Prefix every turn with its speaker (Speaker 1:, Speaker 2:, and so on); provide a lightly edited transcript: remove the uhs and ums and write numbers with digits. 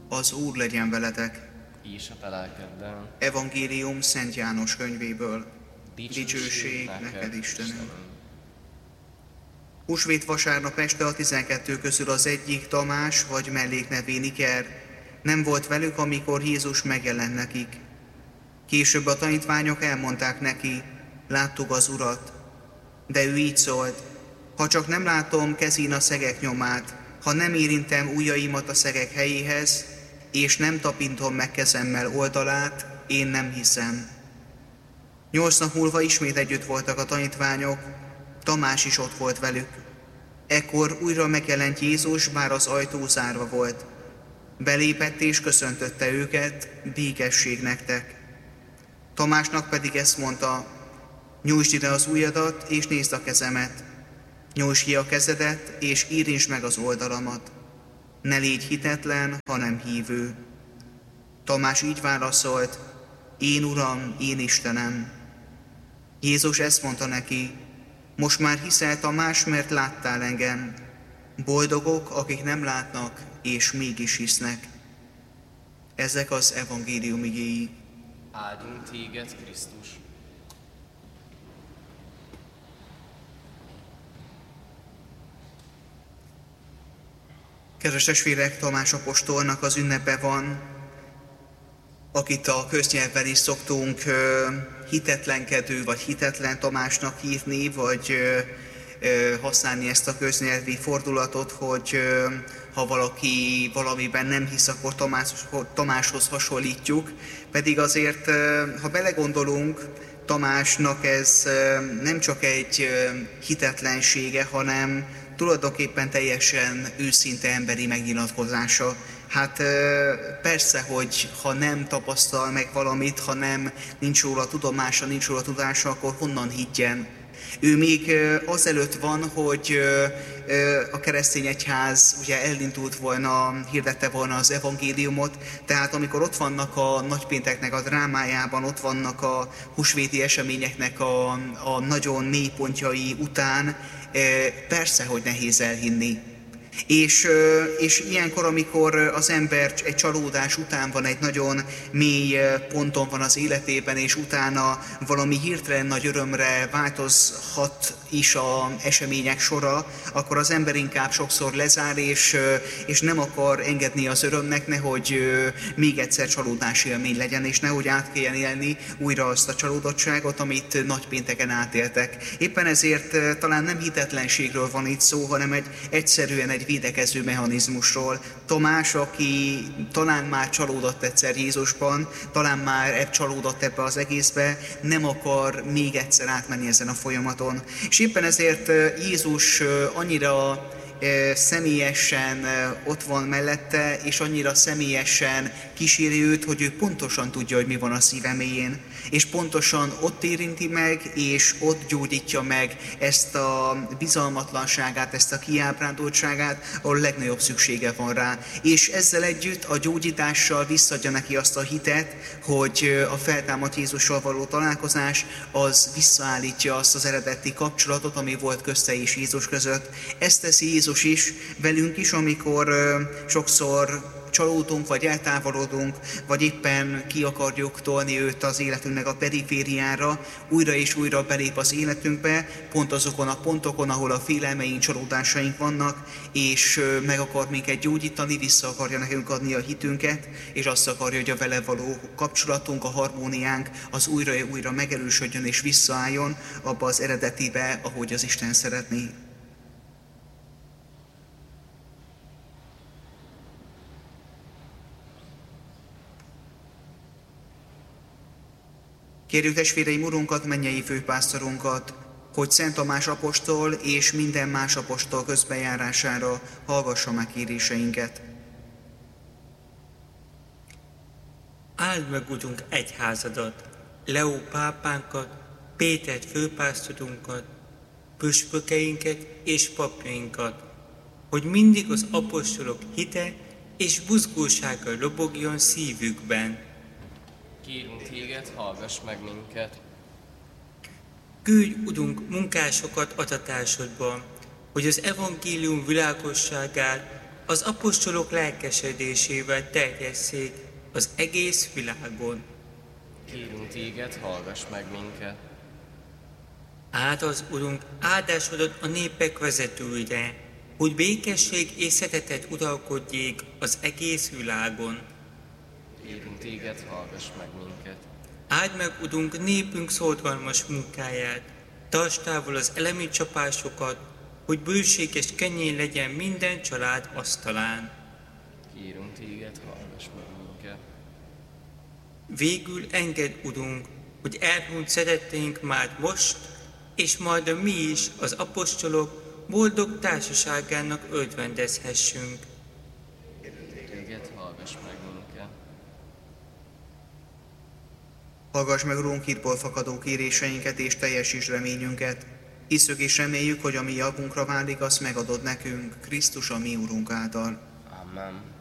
Speaker 1: Az Úr legyen veletek.
Speaker 2: És a te lelkeddel.
Speaker 1: Evangélium Szent János könyvéből. Dicsőség neked, Istenem. Húsvét vasárnap este a 12 közül az egyik, Tamás, vagy melléknevén Iker, nem volt velük, amikor Jézus megjelent nekik. Később a tanítványok elmondták neki, láttuk az Urat. De ő így szólt, ha csak nem látom kezén a szegek nyomát, ha nem érintem ujjaimat a szegek helyéhez, és nem tapintom meg kezemmel oldalát, én nem hiszem. 8 nap múlva ismét együtt voltak a tanítványok, Tamás is ott volt velük. Ekkor újra megjelent Jézus, bár az ajtó zárva volt. Belépett és köszöntötte őket, békesség nektek. Tamásnak pedig ezt mondta, nyújtsd ide az ujjadat, és nézd a kezemet. Nyújtsd ki a kezedet, és érintsd meg az oldalamat. Ne légy hitetlen, hanem hívő. Tamás így válaszolt, én Uram, én Istenem. Jézus ezt mondta neki, most már hiszel, Tamás, mert láttál engem. Boldogok, akik nem látnak, és mégis hisznek. Ezek az evangélium igéi.
Speaker 2: Áldjunk téged, Krisztus!
Speaker 1: Kedves testvérek, Tamás apostolnak az ünnepe van, akit a köznyelvben is szoktunk hitetlenkedő vagy hitetlen Tamásnak hívni, vagy használni ezt a köznyelvi fordulatot, hogy ha valaki valamiben nem hisz, akkor Tamáshoz hasonlítjuk. Pedig azért, ha belegondolunk, Tamásnak ez nem csak egy hitetlensége, hanem tulajdonképpen teljesen őszinte emberi megnyilatkozása. Hát persze, hogy ha nem tapasztal meg valamit, ha nincs róla tudomása, nincs róla tudása, akkor honnan higgyen? Ő még azelőtt van, hogy a keresztény egyház ugye elindult volna, hirdette volna az evangéliumot, tehát amikor ott vannak a nagypénteknek a drámájában, ott vannak a húsvéti eseményeknek a nagyon mély pontjai után, persze, hogy nehéz elhinni. És ilyenkor, amikor az ember egy csalódás után van, egy nagyon mély ponton van az életében, és utána valami hirtelen nagy örömre változhat is az események sora, akkor az ember inkább sokszor lezár, és nem akar engedni az örömnek, nehogy még egyszer csalódás élmény legyen, és nehogy át kelljen élni újra azt a csalódottságot, amit nagypénteken átéltek. Éppen ezért talán nem hitetlenségről van itt szó, hanem egyszerűen egy védekező mechanizmusról. Tamás, aki talán már csalódott egyszer Jézusban, talán már csalódott ebbe az egészbe, nem akar még egyszer átmenni ezen a folyamaton. És éppen ezért Jézus annyira személyesen ott van mellette, és annyira személyesen kíséri őt, hogy ő pontosan tudja, hogy mi van a szíve mélyén. És pontosan ott érinti meg, és ott gyógyítja meg ezt a bizalmatlanságát, ezt a kiábrándultságát, ahol legnagyobb szüksége van rá. És ezzel együtt a gyógyítással visszadja neki azt a hitet, hogy a feltámadt Jézussal való találkozás az visszaállítja azt az eredeti kapcsolatot, ami volt közte és Jézus között. Ezt teszi Jézus is, velünk is, amikor sokszor csalódunk, vagy eltávolodunk, vagy éppen ki akarjuk tolni őt az életünknek a perifériára, újra és újra belép az életünkbe, pont azokon a pontokon, ahol a félelmeink, csalódásaink vannak, és meg akar minket gyógyítani, vissza akarja nekünk adni a hitünket, és azt akarja, hogy a vele való kapcsolatunk, a harmóniánk az újra megerősödjön és visszaálljon abba az eredetibe, ahogy az Isten szeretné. Kérjük testvéreim Urunkat, mennyei főpásztorunkat, hogy Szent Tamás apostol és minden más apostol közbenjárására hallgassa meg kéréseinket.
Speaker 3: Áld meg, Urunk, egyházadat, Leó pápánkat, Pétert főpásztorunkat, püspökeinket és papjainkat, hogy mindig az apostolok hite és buzgósága lobogjon szívükben.
Speaker 2: Kérünk téged, hallgass meg minket.
Speaker 3: Küldj, Urunk, munkásokat adatásodba, hogy az evangélium világosságát az apostolok lelkesedésével terjesszék az egész világon.
Speaker 2: Kérünk téged, hallgass meg minket.
Speaker 3: Áld az Urunk áldásodat a népek vezetőire, hogy békesség és szeretet uralkodjék az egész világon.
Speaker 2: Kérünk téged, hallgass meg minket.
Speaker 3: Áld meg, Urunk, népünk szorgalmas munkáját, tartsd távol az elemi csapásokat, hogy bőséges kenyér legyen minden család asztalán.
Speaker 2: Kérünk téged, hallgass meg minket.
Speaker 3: Végül engedd, Urunk, hogy elhunyt szeretteink már most, és majd mi is, az apostolok, boldog társaságának örvendezhessünk.
Speaker 2: Téged, hallgass meg minket.
Speaker 1: Hallgass meg, Urunk, hitból fakadó kéréseinket, és teljesítsd reményünket. Hisszük és reméljük, hogy ami javunkra válik, azt megadod nekünk, Krisztus a mi Urunk által.
Speaker 2: Amen.